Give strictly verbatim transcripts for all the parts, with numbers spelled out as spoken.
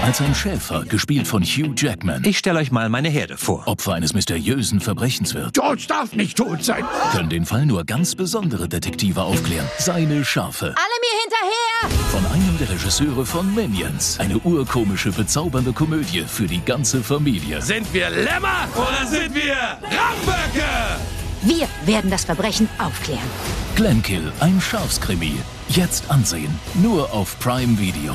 als ein Schäfer, gespielt von Hugh Jackman. Ich stelle euch mal meine Herde vor. Opfer eines mysteriösen Verbrechens wird. George darf nicht tot sein. Können den Fall nur ganz besondere Detektive aufklären. Seine Schafe. Alle mir hinterher! Von einem der Regisseure von Minions. Eine urkomische, bezaubernde Komödie für die ganze Familie. Sind wir Lämmer oder sind wir Ramböcke? Wir werden das Verbrechen aufklären. Glenkill, ein Schafskrimi. Jetzt ansehen. Nur auf Prime Video.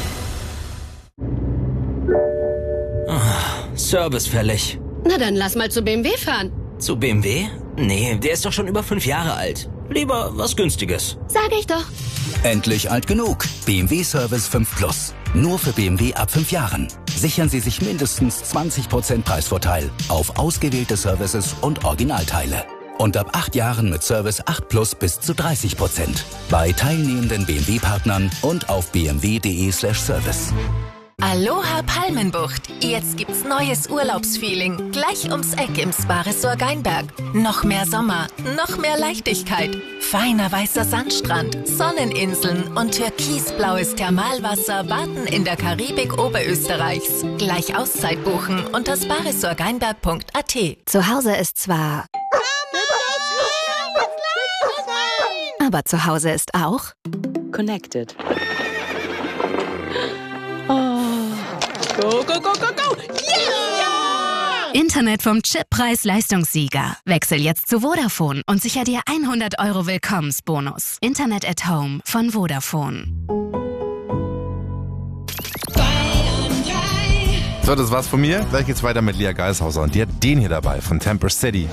Oh, Service fällig. Na dann lass mal zu B M W fahren. Zu B M W? Nee, der ist doch schon über fünf Jahre alt. Lieber was Günstiges. Sag ich doch. Endlich alt genug. B M W Service fünf Plus. Nur für B M W ab fünf Jahren. Sichern Sie sich mindestens zwanzig Prozent Preisvorteil auf ausgewählte Services und Originalteile. Und ab acht Jahren mit Service acht Plus bis zu dreißig Prozent. Bei teilnehmenden B M W-Partnern und auf b m w punkt d e slash service. Aloha Palmenbucht. Jetzt gibt's neues Urlaubsfeeling. Gleich ums Eck im Spa-Resort Geinberg. Noch mehr Sommer, noch mehr Leichtigkeit. Feiner weißer Sandstrand, Sonneninseln und türkisblaues Thermalwasser warten in der Karibik Oberösterreichs. Gleich Auszeit buchen unter spa resort geinberg punkt a t. Zu Hause ist zwar... Aber zu Hause ist auch... Connected. Oh. Go, go, go, go, go! Yeah! Internet vom Chippreis-Leistungssieger. Wechsel jetzt zu Vodafone und sicher dir hundert Euro Willkommensbonus. Internet at Home von Vodafone. So, das war's von mir. Gleich geht's weiter mit Lia Geishauser und die hat den hier dabei von Temper City.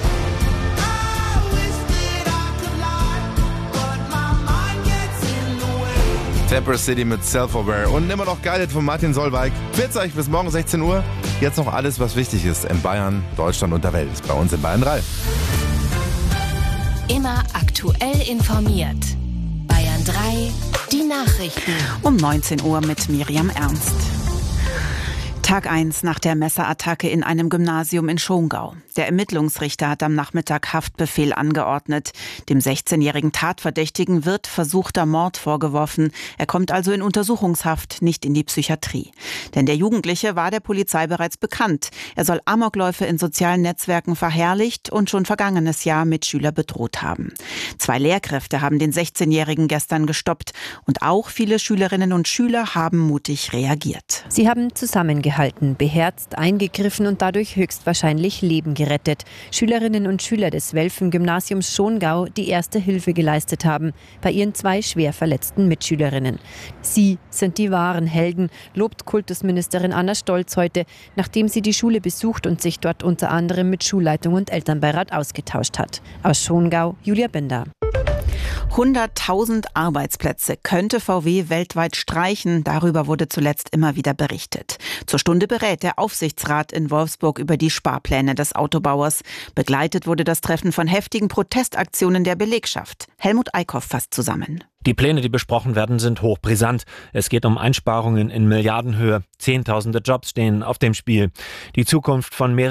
Temper City mit Self-Aware und immer noch geil von Martin Solveig. Pfiat euch bis morgen sechzehn Uhr. Jetzt noch alles, was wichtig ist in Bayern, Deutschland und der Welt. Ist bei uns in Bayern drei. Immer aktuell informiert. Bayern drei, die Nachrichten. Um neunzehn Uhr mit Miriam Ernst. Tag eins nach der Messerattacke in einem Gymnasium in Schongau. Der Ermittlungsrichter hat am Nachmittag Haftbefehl angeordnet. Dem sechzehnjährigen Tatverdächtigen wird versuchter Mord vorgeworfen. Er kommt also in Untersuchungshaft, nicht in die Psychiatrie. Denn der Jugendliche war der Polizei bereits bekannt. Er soll Amokläufe in sozialen Netzwerken verherrlicht und schon vergangenes Jahr Mitschüler bedroht haben. Zwei Lehrkräfte haben den sechzehnjährigen gestern gestoppt. Und auch viele Schülerinnen und Schüler haben mutig reagiert. Sie haben zusammengehalten, beherzt, eingegriffen und dadurch höchstwahrscheinlich Leben gerettet. Schülerinnen und Schüler des Welfen-Gymnasiums Schongau, die erste Hilfe geleistet haben bei ihren zwei schwer verletzten Mitschülerinnen. Sie sind die wahren Helden, lobt Kultusministerin Anna Stolz heute, nachdem sie die Schule besucht und sich dort unter anderem mit Schulleitung und Elternbeirat ausgetauscht hat. Aus Schongau, Julia Bender. hunderttausend Arbeitsplätze könnte V W weltweit streichen. Darüber wurde zuletzt immer wieder berichtet. Zur Stunde berät der Aufsichtsrat in Wolfsburg über die Sparpläne des Autobauers. Begleitet wurde das Treffen von heftigen Protestaktionen der Belegschaft. Helmut Eickhoff fasst zusammen. Die Pläne, die besprochen werden, sind hochbrisant. Es geht um Einsparungen in Milliardenhöhe. Zehntausende Jobs stehen auf dem Spiel. Die Zukunft von mehreren